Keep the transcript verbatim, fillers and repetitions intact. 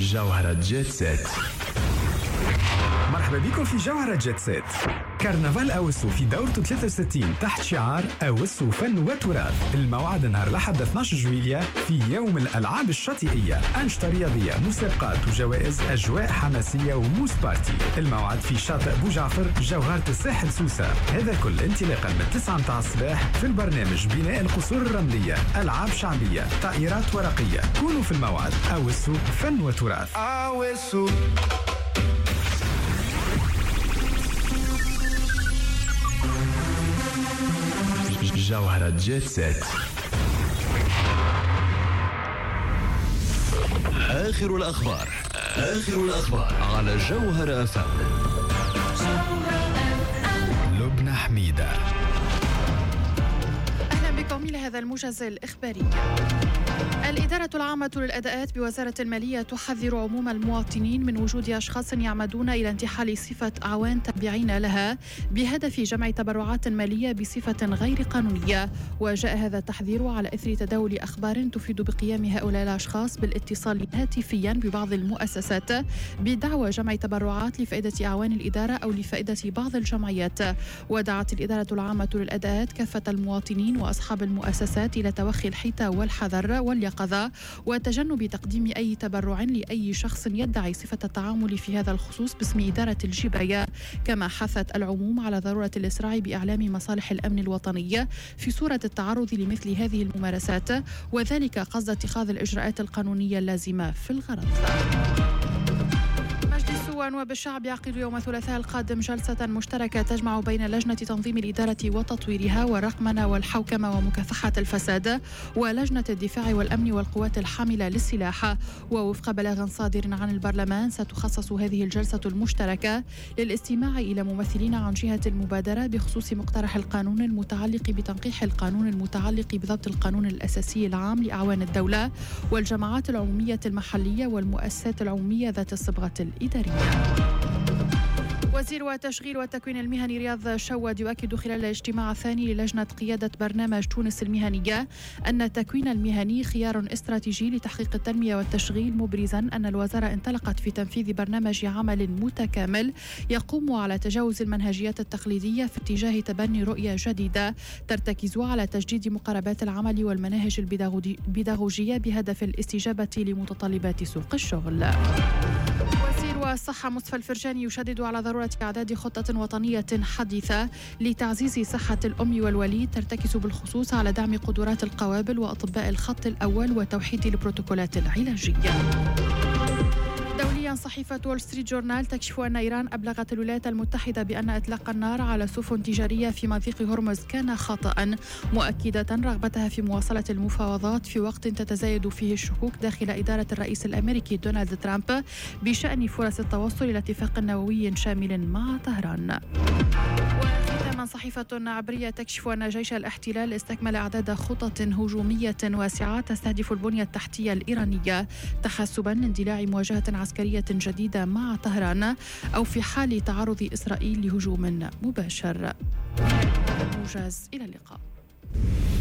جوهرة جيت سيت. مرحبا بكم في جوهرة جيت سيت. كرنفال أوسو في دورته ثلاثة وستين تحت شعار أوسو فن وتراث. الموعد نهار الأحد اثني عشر جويلية في يوم الألعاب الشاطئية، أنشطة رياضية، مسابقات وجوائز، أجواء حماسية وموس بارتي. الموعد في شاطئ بو جعفر، جوهرة الساحل سوسة. هذا الكل انطلاقا من تسعة متاع الصباح في البرنامج بناء القصور الرملية، ألعاب شعبية، طائرات ورقية. كونوا في الموعد. أوسو فن وتراث. أوسو جوهرة جيت سيت. آخر الأخبار آخر الأخبار على جوهرة أف أم. لبنى حميدة. أهلا بكم إلى هذا الموجز الإخباري. الإدارة العامة للأداءات بوزارة المالية تحذر عموم المواطنين من وجود أشخاص يعمدون إلى انتحال صفة أعوان تابعين لها بهدف جمع تبرعات مالية بصفة غير قانونية. وجاء هذا التحذير على إثر تداول أخبار تفيد بقيام هؤلاء الأشخاص بالاتصال هاتفيا ببعض المؤسسات بدعوى جمع تبرعات لفائدة أعوان الإدارة أو لفائدة بعض الجمعيات. ودعت الإدارة العامة للأداءات كافة المواطنين وأصحاب المؤسسات إلى توخي الحيطة والحذر واليقظة وتجنب تقديم أي تبرع لأي شخص يدعي صفة التعامل في هذا الخصوص باسم إدارة الجباية. كما حثت العموم على ضرورة الإسراع بإعلام مصالح الأمن الوطني في صورة التعرض لمثل هذه الممارسات، وذلك قصد اتخاذ الإجراءات القانونية اللازمة في الغرض. ونواب الشعب يعقد يوم الثلاثاء القادم جلسة مشتركة تجمع بين لجنة تنظيم الإدارة وتطويرها والرقمنة والحوكمة ومكافحة الفساد ولجنة الدفاع والأمن والقوات الحاملة للسلاح. ووفق بلاغ صادر عن البرلمان ستخصص هذه الجلسة المشتركة للاستماع إلى ممثلين عن جهة المبادرة بخصوص مقترح القانون المتعلق بتنقيح القانون المتعلق بضبط القانون الأساسي العام لأعوان الدولة والجماعات العمومية المحلية والمؤسسات العمومية ذات الصبغة الإدارية. وزير والتشغيل والتكوين المهني رياض شواد يؤكد خلال الاجتماع الثاني للجنة قيادة برنامج تونس المهنية أن التكوين المهني خيار استراتيجي لتحقيق التنمية والتشغيل، مبرزا أن الوزارة انطلقت في تنفيذ برنامج عمل متكامل يقوم على تجاوز المنهجيات التقليدية في اتجاه تبني رؤية جديدة ترتكز على تجديد مقاربات العمل والمناهج البيداغوجية بهدف الاستجابة لمتطلبات سوق الشغل. وزير الصحة مصطفى الفرجاني يشدد على ضرورة إعداد خطة وطنية حديثة لتعزيز صحة الأم والوليد ترتكز بالخصوص على دعم قدرات القوابل وأطباء الخط الأول وتوحيد البروتوكولات العلاجية. دوليا صحيفة وول ستريت جورنال تكشف أن إيران أبلغت الولايات المتحدة بأن إطلاق النار على سفن تجارية في مضيق هرمز كان خطأ، مؤكدة رغبتها في مواصلة المفاوضات في وقت تتزايد فيه الشكوك داخل إدارة الرئيس الأمريكي دونالد ترامب بشأن فرص التوصل إلى اتفاق نووي شامل مع طهران. ختاما صحيفة عبرية تكشف أن جيش الاحتلال استكمل إعداد خطط هجومية واسعة تستهدف البنية التحتية الإيرانية تحسبا لاندلاع مواجهة عسكرية جديدة مع طهران أو في حال تعرض إسرائيل لهجوم مباشر. موجز إلى اللقاء.